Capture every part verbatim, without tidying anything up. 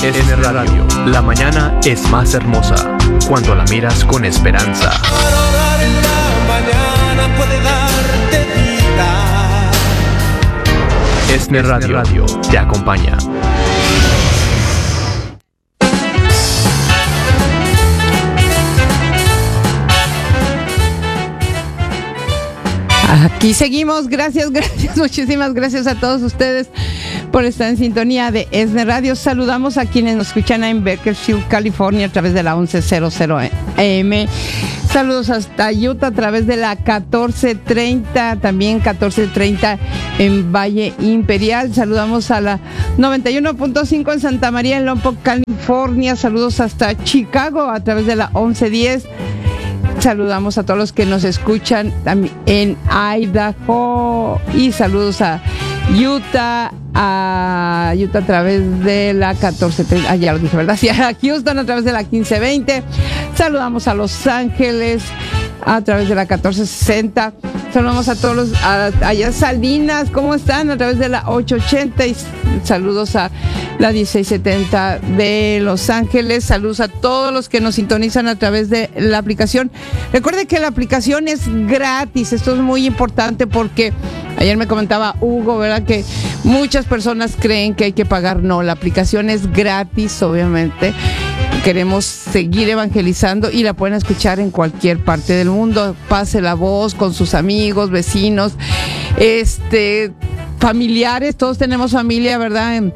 S N Radio. La mañana es más hermosa cuando la miras con esperanza. Para orar en la mañana puede darte vida. S N Radio te acompaña. Aquí seguimos, gracias, gracias, muchísimas gracias a todos ustedes por estar en sintonía de S N Radio. Saludamos a quienes nos escuchan en Bakersfield, California, a través de la once cero A M. Saludos hasta Utah a través de la catorce treinta, también catorce treinta en Valle Imperial. Saludamos a la noventa y uno punto cinco en Santa María, en Lompoc, California. Saludos hasta Chicago a través de la once diez. Saludamos a todos los que nos escuchan en Idaho y saludos a Utah, a Utah a través de la catorce treinta, ah, ya lo dije, ¿verdad? Sí, a Houston a través de la quince veinte. Saludamos a Los Ángeles a través de la catorce sesenta. Saludamos a todos los, a, allá Salinas, ¿cómo están? A través de la ocho ochenta y saludos a la dieciséis setenta de Los Ángeles. Saludos a todos los que nos sintonizan a través de la aplicación. Recuerde que la aplicación es gratis. Esto es muy importante porque ayer me comentaba Hugo, ¿verdad? Que muchas personas creen que hay que pagar. No, la aplicación es gratis, obviamente. Queremos seguir evangelizando y la pueden escuchar en cualquier parte del mundo. Pase la voz con sus amigos, vecinos, este, familiares. Todos tenemos familia, ¿verdad? En,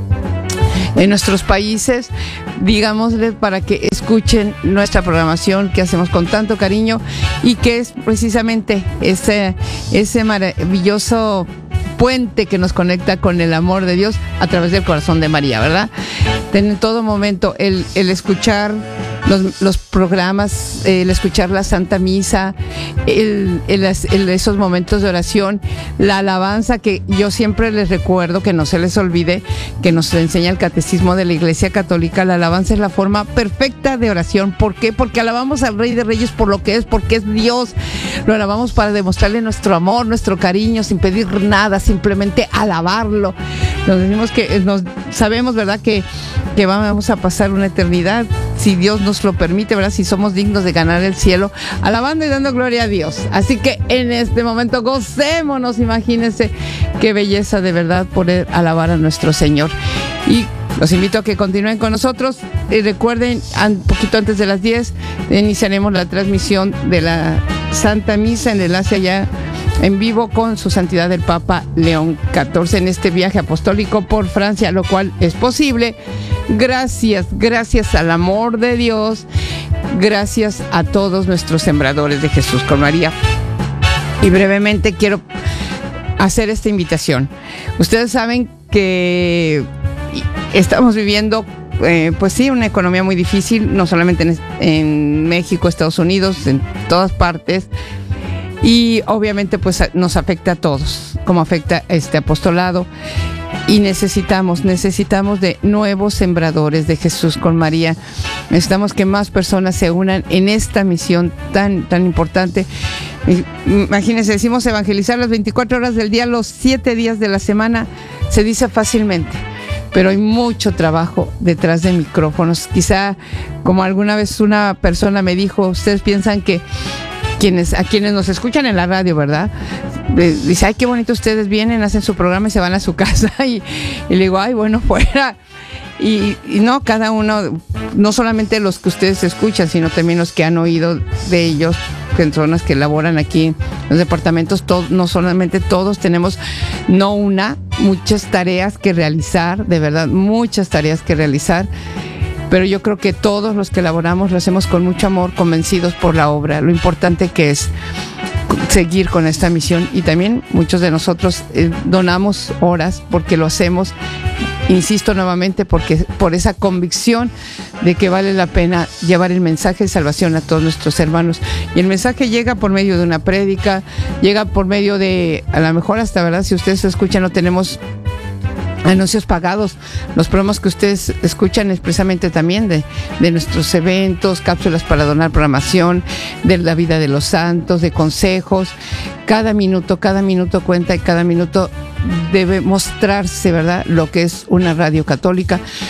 en nuestros países. Digámosles para que escuchen nuestra programación que hacemos con tanto cariño y que es precisamente ese, ese maravilloso puente que nos conecta con el amor de Dios a través del corazón de María, ¿verdad? En todo momento el, el escuchar los, los programas, el escuchar la Santa Misa, el, el, el, esos momentos de oración, la alabanza que yo siempre les recuerdo, que no se les olvide, que nos enseña el Catecismo de la Iglesia Católica. La alabanza es la forma perfecta de oración. ¿Por qué? Porque alabamos al Rey de Reyes por lo que es, porque es Dios. Lo alabamos para demostrarle nuestro amor, nuestro cariño, sin pedir nada, simplemente alabarlo. Nos decimos que nos sabemos, ¿verdad?, que, que vamos a pasar una eternidad, si Dios nos lo permite, ¿verdad?, si somos dignos de ganar el cielo, alabando y dando gloria a Dios. Así que en este momento gocémonos, imagínense qué belleza de verdad poder alabar a nuestro Señor. Y los invito a que continúen con nosotros. Y recuerden, un poquito antes de las diez, iniciaremos la transmisión de la Santa Misa en enlace allá en vivo con su santidad el Papa León catorce en este viaje apostólico por Francia, lo cual es posible gracias, gracias al amor de Dios, gracias a todos nuestros sembradores de Jesús con María. Y brevemente quiero hacer esta invitación. Ustedes saben que estamos viviendo Eh, pues sí, una economía muy difícil, no solamente en, en México, Estados Unidos, en todas partes, y obviamente pues nos afecta a todos, como afecta a este apostolado, y necesitamos, necesitamos de nuevos sembradores de Jesús con María. Necesitamos que más personas se unan en esta misión tan, tan importante. Imagínense, decimos evangelizar las veinticuatro horas del día, los siete días de la semana, se dice fácilmente, pero hay mucho trabajo detrás de micrófonos. Quizá, como alguna vez una persona me dijo, ustedes piensan que quienes a quienes nos escuchan en la radio, ¿verdad? Dice, ay, qué bonito, ustedes vienen, hacen su programa y se van a su casa. Y, y le digo, ay, bueno, fuera. Y, y no, cada uno, no solamente los que ustedes escuchan, sino también los que han oído de ellos, personas que laboran aquí en los departamentos, todo, no solamente todos tenemos, no una, muchas tareas que realizar, de verdad, muchas tareas que realizar, pero yo creo que todos los que laboramos lo hacemos con mucho amor, convencidos por la obra, lo importante que es seguir con esta misión. Y también muchos de nosotros eh, donamos horas porque lo hacemos, insisto nuevamente, porque por esa convicción de que vale la pena llevar el mensaje de salvación a todos nuestros hermanos. Y el mensaje llega por medio de una prédica, llega por medio de, a lo mejor hasta, ¿verdad?, si ustedes escuchan, no tenemos anuncios pagados. Los programas que ustedes escuchan expresamente también de, de nuestros eventos, cápsulas para donar programación, de la vida de los santos, de consejos. Cada minuto, cada minuto cuenta y cada minuto debe mostrarse, ¿verdad?, lo que es una radio católica.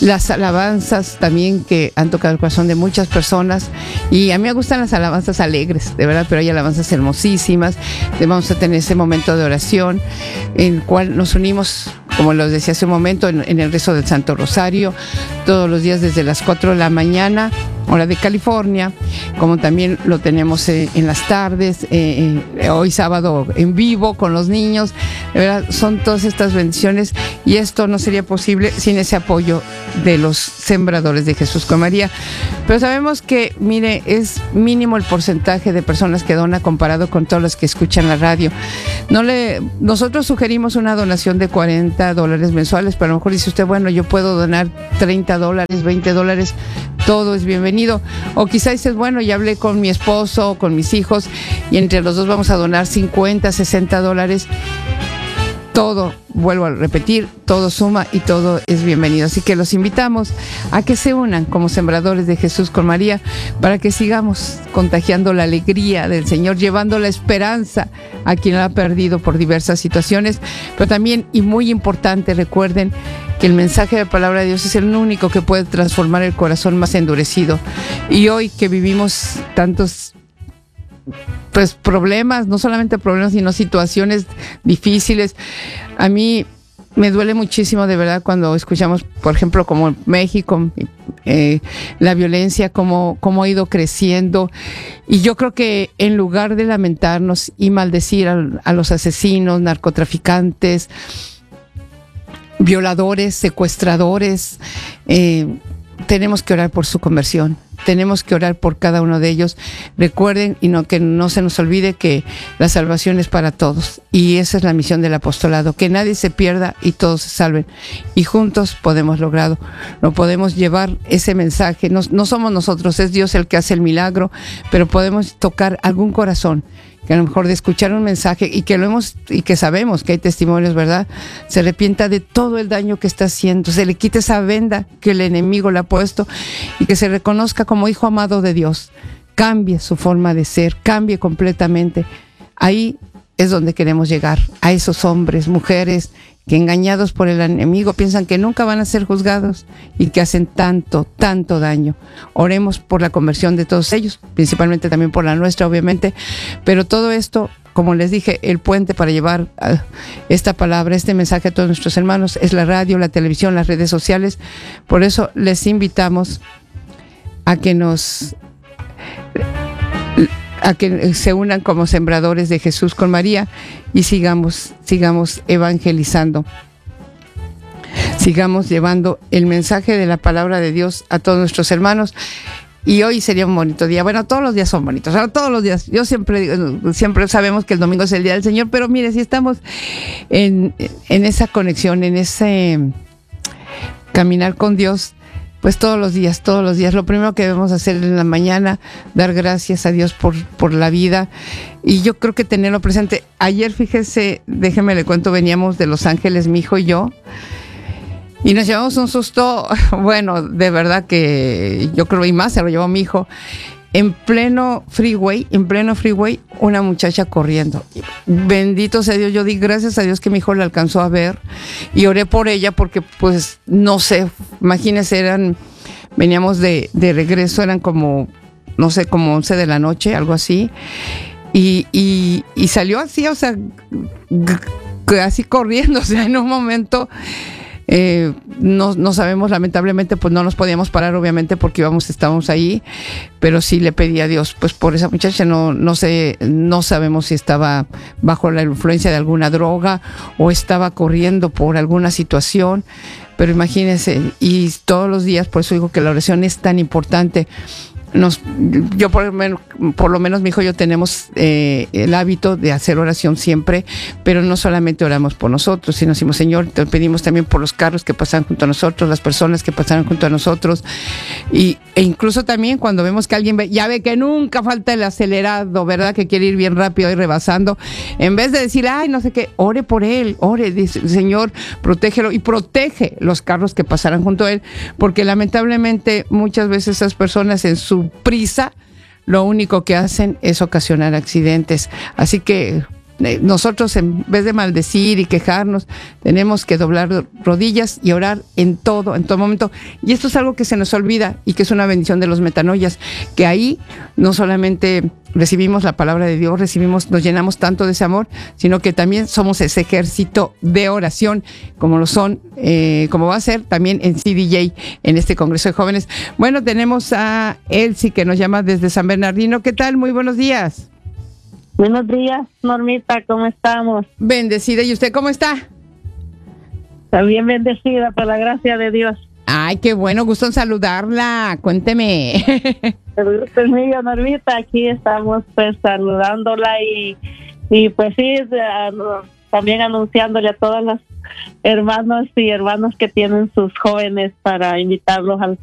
las alabanzas también que han tocado el corazón de muchas personas, y a mí me gustan las alabanzas alegres, de verdad, pero hay alabanzas hermosísimas. Vamos a tener ese momento de oración en el cual nos unimos, como les decía hace un momento, en, en el rezo del Santo Rosario, todos los días desde las cuatro de la mañana, hora de California, como también lo tenemos eh, en las tardes, eh, eh, hoy sábado en vivo con los niños. De verdad, son todas estas bendiciones, y esto no sería posible sin ese apoyo de los Sembradores de Jesús con María. Pero sabemos que, mire, es mínimo el porcentaje de personas que dona comparado con todos los que escuchan la radio. No le, nosotros sugerimos una donación de cuarenta dólares mensuales, pero a lo mejor dice usted, bueno, yo puedo donar treinta dólares, veinte dólares, todo es bienvenido. O quizás dices, bueno, ya hablé con mi esposo, con mis hijos, y entre los dos vamos a donar cincuenta, sesenta dólares. Todo, vuelvo a repetir, todo suma y todo es bienvenido. Así que los invitamos a que se unan como Sembradores de Jesús con María, para que sigamos contagiando la alegría del Señor, llevando la esperanza a quien la ha perdido por diversas situaciones. Pero también, y muy importante, recuerden que el mensaje de la palabra de Dios es el único que puede transformar el corazón más endurecido. Y hoy que vivimos tantos pues problemas, no solamente problemas, sino situaciones difíciles, a mí me duele muchísimo, de verdad, cuando escuchamos, por ejemplo, como México, eh, la violencia, cómo, cómo ha ido creciendo. Y yo creo que en lugar de lamentarnos y maldecir a, a los asesinos, narcotraficantes, violadores, secuestradores, eh, tenemos que orar por su conversión. Tenemos que orar por cada uno de ellos. Recuerden, y no, que no se nos olvide, que la salvación es para todos. Y esa es la misión del apostolado, que nadie se pierda y todos se salven. Y juntos podemos lograrlo. No podemos llevar ese mensaje. No, no somos nosotros, es Dios el que hace el milagro, pero podemos tocar algún corazón que a lo mejor de escuchar un mensaje, y que lo hemos, y que sabemos que hay testimonios, ¿verdad? Se arrepienta de todo el daño que está haciendo, se le quite esa venda que el enemigo le ha puesto, y que se reconozca como hijo amado de Dios, cambie su forma de ser, cambie completamente. Ahí es donde queremos llegar, a esos hombres, mujeres que, engañados por el enemigo, piensan que nunca van a ser juzgados y que hacen tanto, tanto daño. Oremos por la conversión de todos ellos, principalmente también por la nuestra, obviamente, pero todo esto, como les dije, el puente para llevar uh, esta palabra, este mensaje a todos nuestros hermanos, es la radio, la televisión, las redes sociales. Por eso les invitamos a que nos... a que se unan como Sembradores de Jesús con María, y sigamos, sigamos evangelizando, sigamos llevando el mensaje de la palabra de Dios a todos nuestros hermanos. Y hoy sería un bonito día. Bueno, todos los días son bonitos, ahora todos los días. Yo siempre digo, siempre sabemos que el domingo es el día del Señor, pero mire, si estamos en, en esa conexión, en ese caminar con Dios, pues todos los días, todos los días, lo primero que debemos hacer en la mañana, dar gracias a Dios por, por la vida. Y yo creo que tenerlo presente. Ayer, fíjese, déjeme le cuento, veníamos de Los Ángeles, mi hijo y yo, y nos llevamos un susto, bueno, de verdad que yo creo, y más se lo llevó mi hijo. En pleno freeway, en pleno freeway, una muchacha corriendo. Bendito sea Dios, yo di gracias a Dios que mi hijo la alcanzó a ver, y oré por ella porque, pues, no sé, imagínense, eran, veníamos de, de regreso, eran como, no sé, como once de la noche, algo así, y, y, y salió así, o sea, así corriendo, o sea, en un momento... Eh, no, no sabemos, lamentablemente, pues no nos podíamos parar, obviamente, porque íbamos, estábamos ahí, pero sí le pedí a Dios, pues por esa muchacha. No, no sé, no sabemos si estaba bajo la influencia de alguna droga o estaba corriendo por alguna situación, pero imagínense, y todos los días, por eso digo que la oración es tan importante. Nos, yo por, por lo menos mi hijo y yo tenemos eh, el hábito de hacer oración siempre, pero no solamente oramos por nosotros, sino decimos, Señor, te pedimos también por los carros que pasan junto a nosotros, las personas que pasaron junto a nosotros, y, e incluso también cuando vemos que alguien ve, ya ve que nunca falta el acelerado, ¿verdad? Que quiere ir bien rápido y rebasando, en vez de decir, ay, no sé qué, ore por él, ore, dice, Señor, protégelo, y protege los carros que pasarán junto a él, porque lamentablemente muchas veces esas personas en su prisa, lo único que hacen es ocasionar accidentes. Así que eh, nosotros en vez de maldecir y quejarnos, tenemos que doblar rodillas y orar en todo, en todo momento. Y esto es algo que se nos olvida y que es una bendición de los metanoias, que ahí no solamente recibimos la palabra de Dios, recibimos, nos llenamos tanto de ese amor, sino que también somos ese ejército de oración, como lo son, eh, como va a ser también en C D J, en este Congreso de Jóvenes. Bueno, tenemos a Elsie, que nos llama desde San Bernardino. ¿Qué tal? Muy buenos días. Buenos días, Normita, ¿cómo estamos? Bendecida. ¿Y usted cómo está? También bendecida por la gracia de Dios. Ay, qué bueno, gusto en saludarla. Cuénteme. El gusto es mío, Normita. Aquí estamos pues saludándola y, y pues sí, también anunciándole a todas las hermanos y hermanos que tienen sus jóvenes para invitarlos al